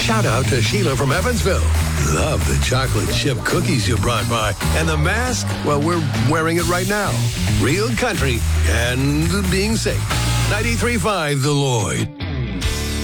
Shout out to Sheila from Evansville. Love the chocolate chip cookies you brought by. And the mask? Well, we're wearing it right now. Real country and being safe. 93.5 The Lloyd.